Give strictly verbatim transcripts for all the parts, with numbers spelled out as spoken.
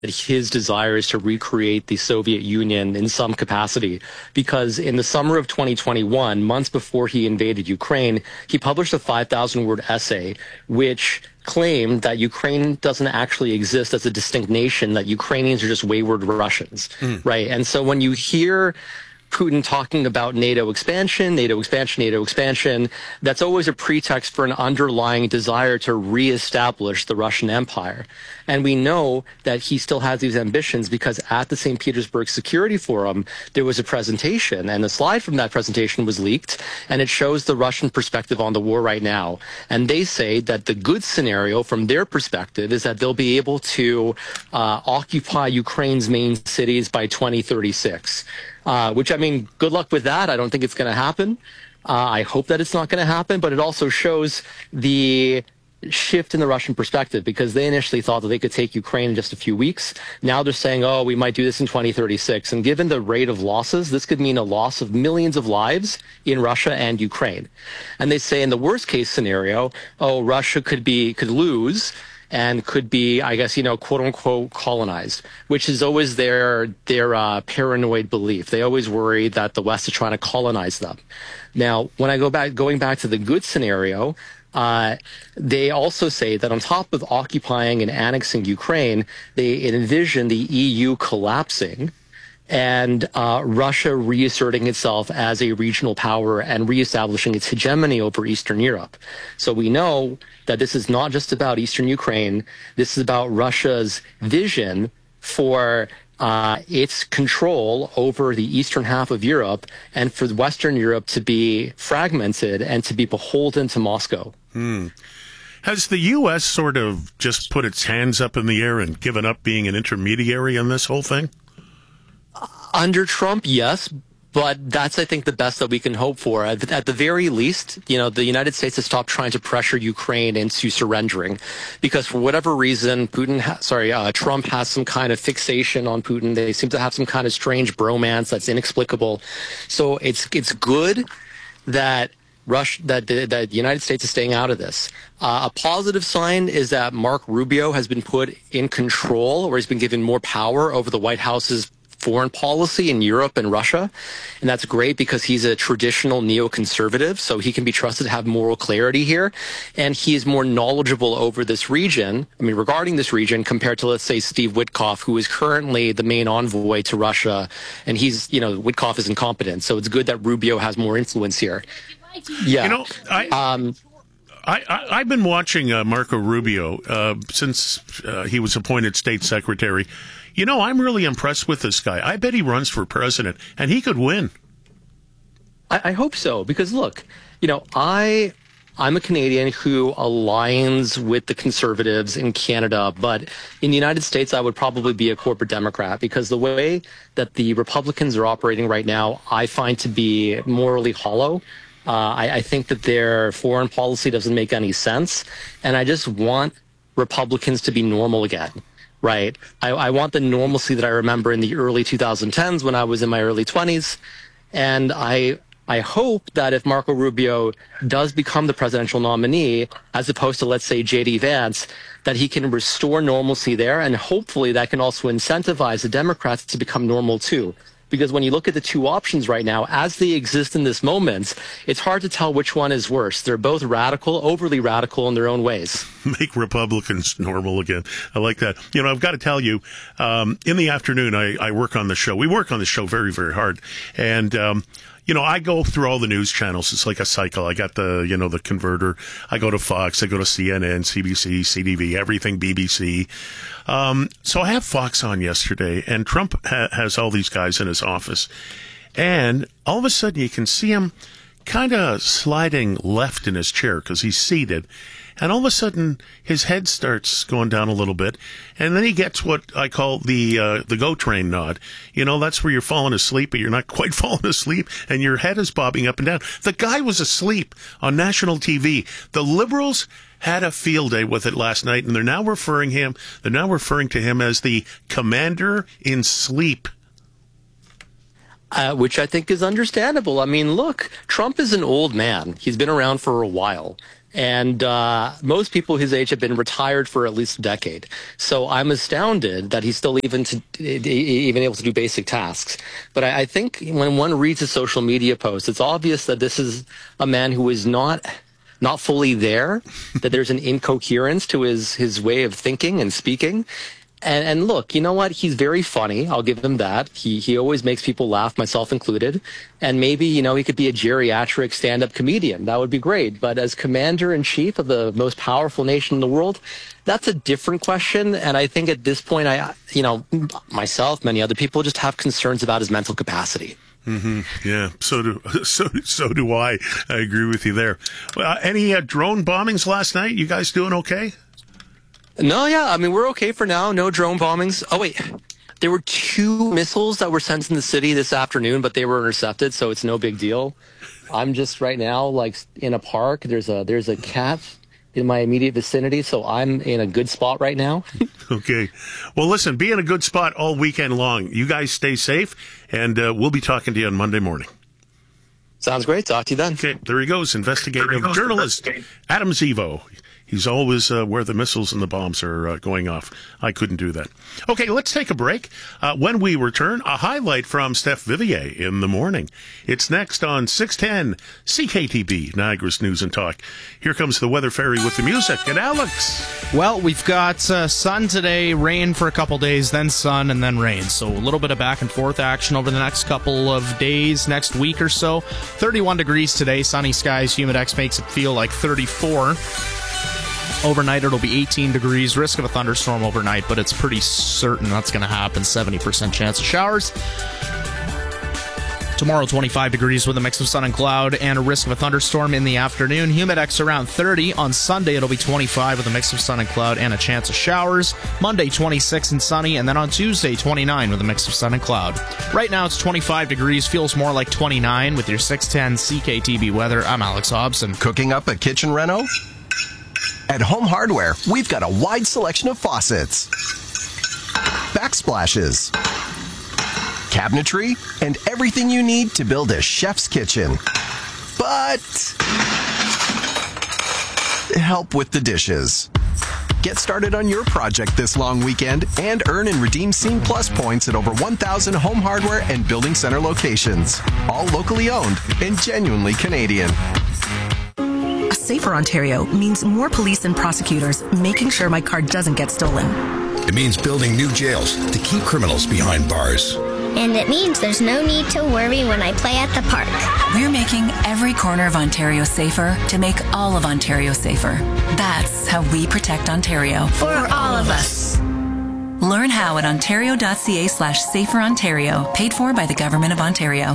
his desire is to recreate the Soviet Union in some capacity, because in the summer of twenty twenty-one, months before he invaded Ukraine, he published a five thousand word essay which claimed that Ukraine doesn't actually exist as a distinct nation, that Ukrainians are just wayward Russians, mm. right? And so when you hear Putin talking about NATO expansion, NATO expansion, NATO expansion, that's always a pretext for an underlying desire to reestablish the Russian Empire. And we know that he still has these ambitions because at the Saint Petersburg Security Forum, there was a presentation, and the slide from that presentation was leaked, and it shows the Russian perspective on the war right now. And they say that the good scenario from their perspective is that they'll be able to uh, occupy Ukraine's main cities by twenty thirty-six. Uh, which, I mean, good luck with that. I don't think it's going to happen. Uh, I hope that it's not going to happen, but it also shows the shift in the Russian perspective, because they initially thought that they could take Ukraine in just a few weeks. Now they're saying, oh, we might do this in twenty thirty-six. And given the rate of losses, this could mean a loss of millions of lives in Russia and Ukraine. And they say in the worst case scenario, oh, Russia could be, could lose and could be, I guess, you know, quote unquote, colonized, which is always their their uh, paranoid belief. They always worry that the West is trying to colonize them. Now, when I go back, going back to the good scenario, uh, they also say that on top of occupying and annexing Ukraine, they envision the E U collapsing and uh, Russia reasserting itself as a regional power and reestablishing its hegemony over Eastern Europe. So we know that this is not just about Eastern Ukraine. This is about Russia's vision for uh, its control over the eastern half of Europe, and for Western Europe to be fragmented and to be beholden to Moscow. Hmm. Has the U S sort of just put its hands up in the air and given up being an intermediary in this whole thing? Under Trump, yes, but that's, I think, the best that we can hope for. At, at the very least, you know, the United States has stopped trying to pressure Ukraine into surrendering, because for whatever reason, Putin, ha- sorry, uh, Trump has some kind of fixation on Putin. They seem to have some kind of strange bromance that's inexplicable. So it's it's good that Russia, that the, that the United States is staying out of this. Uh, a positive sign is that Mark Rubio has been put in control, or he's been given more power over the White House's foreign policy in Europe and Russia. And that's great because he's a traditional neoconservative, so he can be trusted to have moral clarity here. And he is more knowledgeable over this region, I mean, regarding this region, compared to, let's say, Steve Witkoff, who is currently the main envoy to Russia. And he's, you know, Witkoff is incompetent. So it's good that Rubio has more influence here. Yeah. You know, I... Um, I, I, I've been watching uh, Marco Rubio uh, since uh, he was appointed state secretary. You know, I'm really impressed with this guy. I bet he runs for president, and he could win. I, I hope so, because look, you know, I, I'm a Canadian who aligns with the conservatives in Canada, but in the United States, I would probably be a corporate Democrat, because the way that the Republicans are operating right now, I find to be morally hollow. Uh, I, I think that their foreign policy doesn't make any sense, and I just want Republicans to be normal again, right? I, I want the normalcy that I remember in the early twenty tens when I was in my early twenties, and I I hope that if Marco Rubio does become the presidential nominee, as opposed to, let's say, J D Vance, that he can restore normalcy there, and hopefully that can also incentivize the Democrats to become normal too. Because when you look at the two options right now, as they exist in this moment, it's hard to tell which one is worse. They're both radical, overly radical in their own ways. Make Republicans normal again. I like that. You know, I've got to tell you, um, in the afternoon, I, I work on the show. We work on the show very, very hard. And, um, you know, I go through all the news channels. It's like a cycle. I got the, you know, the converter. I go to Fox. I go to C N N, C B C, C T V, everything B B C. Um, so I have Fox on yesterday, and Trump ha- has all these guys in his office. And all of a sudden you can see him kind of sliding left in his chair because he's seated. And all of a sudden, his head starts going down a little bit, and then he gets what I call the uh, the GO train nod. You know, that's where you're falling asleep, but you're not quite falling asleep, and your head is bobbing up and down. The guy was asleep on national T V. The Liberals had a field day with it last night, and they're now referring him. They're now referring to him as the commander in sleep. Uh, which I think is understandable. I mean, look, Trump is an old man. He's been around for a while. And uh, most people his age have been retired for at least a decade. So I'm astounded that he's still even to, even able to do basic tasks. But I, I think when one reads his social media posts, it's obvious that this is a man who is not not fully there, that there's an incoherence to his, his way of thinking and speaking. And, and look, you know what? He's very funny. I'll give him that. He he always makes people laugh, myself included. And maybe, you know, he could be a geriatric stand-up comedian. That would be great. But as commander-in-chief of the most powerful nation in the world, that's a different question. And I think at this point, I, you know, myself, many other people just have concerns about his mental capacity. Mm-hmm. Yeah, so do so so do I. I agree with you there. Uh, any uh, drone bombings last night? You guys doing okay? No, yeah. I mean, we're okay for now. No drone bombings. Oh, wait. There were two missiles that were sent in the city this afternoon, but they were intercepted, so it's no big deal. I'm just right now, like, in a park. There's a there's a cat in my immediate vicinity, so I'm in a good spot right now. Okay. Well, listen, be in a good spot all weekend long. You guys stay safe, and uh, we'll be talking to you on Monday morning. Sounds great. Talk to you then. Okay, there he goes, investigative journalist Adam Zivo. He's always uh, where the missiles and the bombs are uh, going off. I couldn't do that. Okay, let's take a break. Uh, when we return, a highlight from Steph Vivier in the morning. It's next on six ten C K T B, Niagara's News and Talk. Here comes the Weather Fairy with the music. And Alex. Well, we've got uh, sun today, rain for a couple days, then sun, and then rain. So a little bit of back and forth action over the next couple of days, next week or so. thirty-one degrees today, sunny skies, Humidex makes it feel like thirty-four. Overnight, it'll be eighteen degrees. Risk of a thunderstorm overnight, but it's pretty certain that's going to happen. seventy percent chance of showers. Tomorrow, twenty-five degrees with a mix of sun and cloud and a risk of a thunderstorm in the afternoon. Humidex around thirty. On Sunday, it'll be twenty-five with a mix of sun and cloud and a chance of showers. Monday, twenty-six and sunny. And then on Tuesday, twenty-nine with a mix of sun and cloud. Right now, it's twenty-five degrees. Feels more like twenty-nine with your six ten C K T B weather. I'm Alex Hobson. Cooking up a kitchen reno? At Home Hardware, we've got a wide selection of faucets, backsplashes, cabinetry, and everything you need to build a chef's kitchen. But help with the dishes. Get started on your project this long weekend and earn and redeem Scene Plus points at over one thousand Home Hardware and Building Center locations. All locally owned and genuinely Canadian. Safer Ontario means more police and prosecutors making sure my car doesn't get stolen. It means building new jails to keep criminals behind bars. And it means there's no need to worry when I play at the park. We're making every corner of Ontario safer to make all of Ontario safer. That's how we protect Ontario. For all of us. Learn how at ontario.ca slash safer Ontario. Paid for by the Government of Ontario.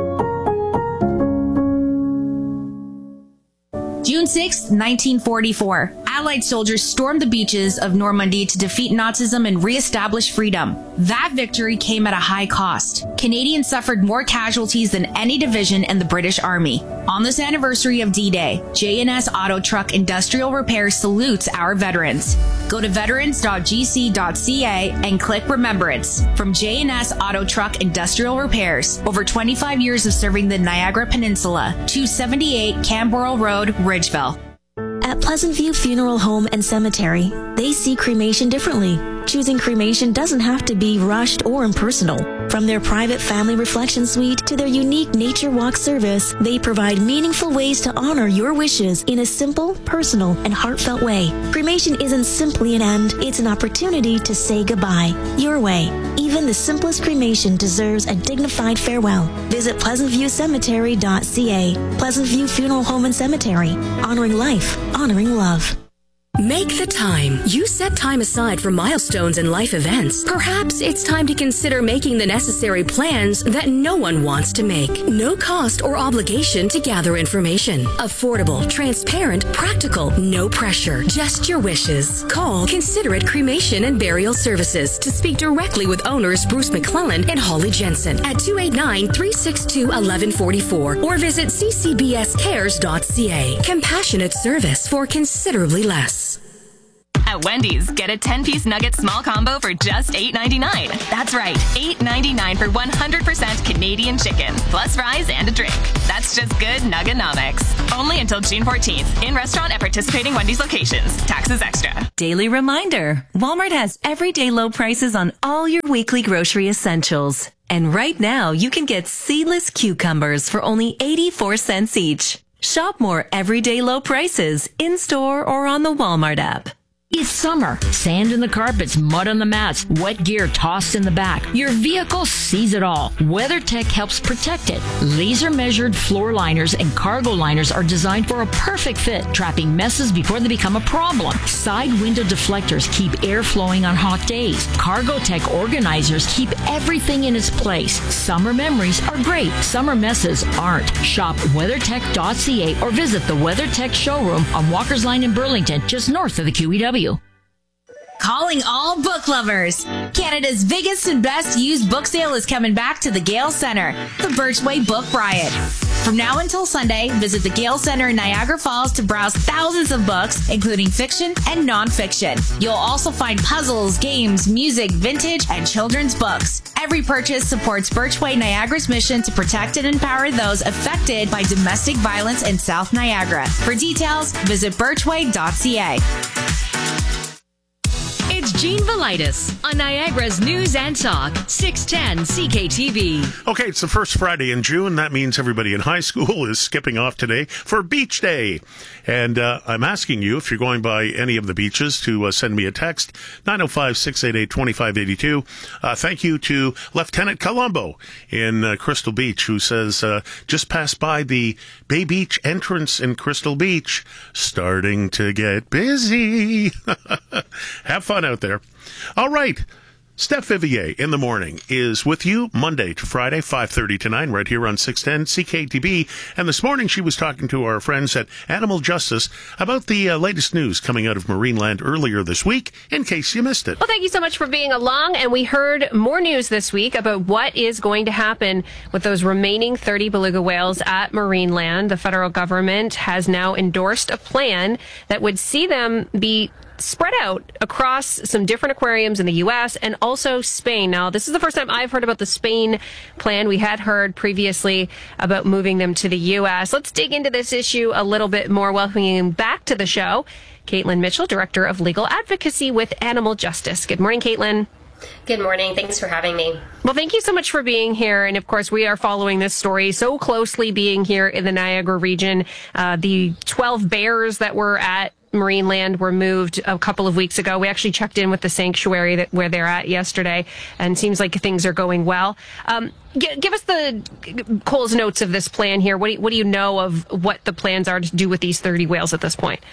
June sixth, nineteen forty-four. Allied soldiers stormed the beaches of Normandy to defeat Nazism and reestablish freedom. That victory came at a high cost. Canadians suffered more casualties than any division in the British Army. On this anniversary of D-Day, J N S Auto Truck Industrial Repairs salutes our veterans. Go to veterans dot g c dot c a and click Remembrance. From J N S Auto Truck Industrial Repairs, over twenty-five years of serving the Niagara Peninsula, two seventy-eight Camberwell Road, Ridgeville. At Pleasant View Funeral Home and Cemetery, they see cremation differently. Choosing cremation doesn't have to be rushed or impersonal. From their private family reflection suite to their unique nature walk service, they provide meaningful ways to honor your wishes in a simple, personal, and heartfelt way. Cremation isn't simply an end, it's an opportunity to say goodbye. Your way. Even the simplest cremation deserves a dignified farewell. Visit pleasant view cemetery dot c a. Pleasant View Funeral Home and Cemetery. Honoring life, honoring love. Make the time. You set time aside for milestones and life events. Perhaps it's time to consider making the necessary plans that no one wants to make. No cost or obligation to gather information. Affordable, transparent, practical, no pressure. Just your wishes. Call Considerate Cremation and Burial Services to speak directly with owners Bruce McClellan and Holly Jensen at two eight nine, three six two, one one four four or visit c c b s cares dot c a. Compassionate service for considerably less. At Wendy's, get a ten-piece nugget small combo for just eight ninety-nine. That's right, eight ninety-nine for one hundred percent Canadian chicken, plus fries and a drink. That's just good Nugganomics. Only until June fourteenth. In restaurant at participating Wendy's locations. Taxes extra. Daily reminder, Walmart has everyday low prices on all your weekly grocery essentials. And right now, you can get seedless cucumbers for only eighty-four cents each. Shop more everyday low prices in-store or on the Walmart app. It's summer. Sand in the carpets, mud on the mats, wet gear tossed in the back. Your vehicle sees it all. WeatherTech helps protect it. Laser-measured floor liners and cargo liners are designed for a perfect fit, trapping messes before they become a problem. Side window deflectors keep air flowing on hot days. Cargotech organizers keep everything in its place. Summer memories are great. Summer messes aren't. Shop weathertech dot c a or visit the WeatherTech showroom on Walker's Line in Burlington, just north of the Q E W. Calling all book lovers. Canada's biggest and best used book sale is coming back to the Gale Centre, the Birchway Book Riot. From now until Sunday, visit the Gale Centre in Niagara Falls to browse thousands of books, including fiction and nonfiction. You'll also find puzzles, games, music, vintage, and children's books. Every purchase supports Birchway Niagara's mission to protect and empower those affected by domestic violence in South Niagara. For details, visit birchway dot c a. It's Gene Velitis on Niagara's News and Talk, six ten C K T V. Okay, it's the first Friday in June. That means everybody in high school is skipping off today for Beach Day. And uh, I'm asking you, if you're going by any of the beaches, to uh, send me a text, nine oh five, six eight eight, two five eight two. Uh, thank you to Lieutenant Colombo in uh, Crystal Beach, who says, uh, just passed by the Bay Beach entrance in Crystal Beach. Starting to get busy. Have fun out there. All right. Steph Vivier in the morning is with you Monday to Friday, five thirty to nine, right here on six ten C K T V. And this morning she was talking to our friends at Animal Justice about the uh, latest news coming out of Marineland earlier this week, in case you missed it. Well, thank you so much for being along. And we heard more news this week about what is going to happen with those remaining thirty beluga whales at Marineland. The federal government has now endorsed a plan that would see them be spread out across some different aquariums in the U S and also Spain. Now, this is the first time I've heard about the Spain plan. We had heard previously about moving them to the U S. Let's dig into this issue a little bit more. Welcoming back to the show, Caitlin Mitchell, Director of Legal Advocacy with Animal Justice. Good morning, Caitlin. Good morning. Thanks for having me. Well, thank you so much for being here. And of course, we are following this story so closely, being here in the Niagara region. Uh, the twelve bears that were at Marineland were moved a couple of weeks ago. We actually checked in with the sanctuary that where they're at yesterday, and seems like things are going well. Um, g- give us the Cole's notes of this plan here. What do, you, what do you know of what the plans are to do with these thirty whales at this point?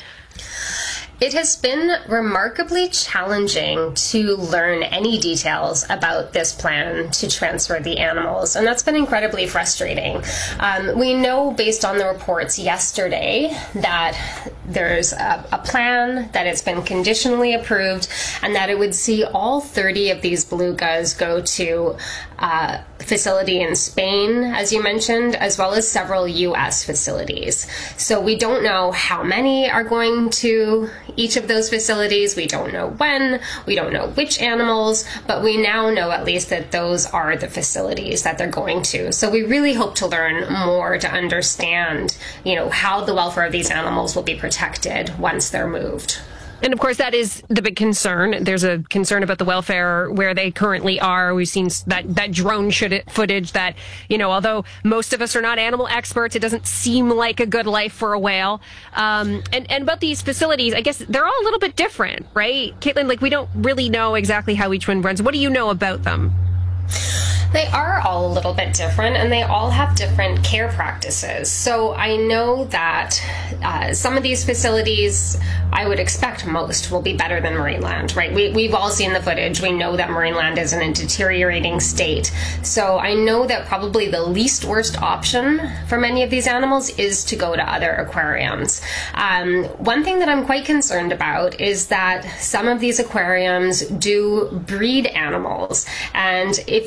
It has been remarkably challenging to learn any details about this plan to transfer the animals, and that's been incredibly frustrating. Um, we know based on the reports yesterday that there's a, a plan, that it's been conditionally approved, and that it would see all thirty of these belugas go to a facility in Spain, as you mentioned, as well as several U S facilities. So we don't know how many are going to each of those facilities. We don't know when, we don't know which animals, but we now know at least that those are the facilities that they're going to. So we really hope to learn more to understand, you know, how the welfare of these animals will be protected once they're moved. And of course, that is the big concern. There's a concern about the welfare where they currently are. We've seen that, that drone footage that, you know, although most of us are not animal experts, it doesn't seem like a good life for a whale. Um, and, and about these facilities, I guess they're all a little bit different, right? Caitlin, like we don't really know exactly how each one runs. What do you know about them? They are all a little bit different, and they all have different care practices. So I know that uh, some of these facilities, I would expect most, will be better than Marineland, right? We, we've all seen the footage. We know that Marineland is in a deteriorating state. So I know that probably the least worst option for many of these animals is to go to other aquariums. Um, one thing that I'm quite concerned about is that some of these aquariums do breed animals. And if you breed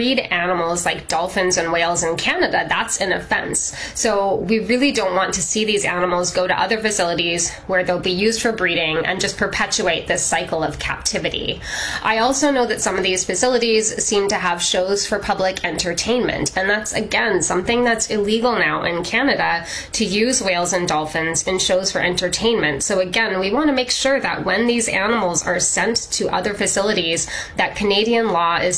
breed animals like dolphins and whales in Canada, that's an offense. So we really don't want to see these animals go to other facilities where they'll be used for breeding and just perpetuate this cycle of captivity. I also know that some of these facilities seem to have shows for public entertainment, and that's again something that's illegal now in Canada, to use whales and dolphins in shows for entertainment. So again, we want to make sure that when these animals are sent to other facilities, that Canadian law is